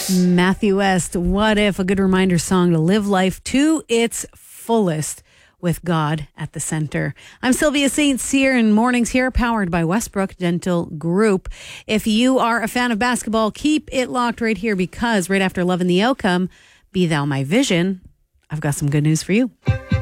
Matthew West, What If? A good reminder song to live life to its fullest with God at the center. I'm Sylvia St. Cyr, and Mornings Here, powered by Westbrook Dental Group. If you are a fan of basketball, keep it locked right here, because right after Loving the Outcome, Be Thou My Vision, I've got some good news for you.